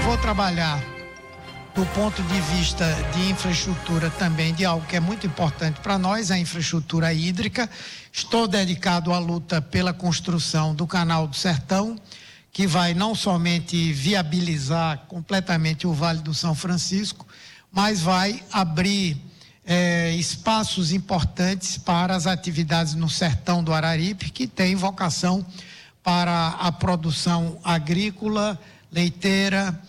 vou trabalhar do ponto de vista de infraestrutura também, de algo que é muito importante para nós, a infraestrutura hídrica. Estou dedicado à luta pela construção do Canal do Sertão, que vai não somente viabilizar completamente o Vale do São Francisco, mas vai abrir espaços importantes para as atividades no sertão do Araripe, que tem vocação para a produção agrícola, leiteira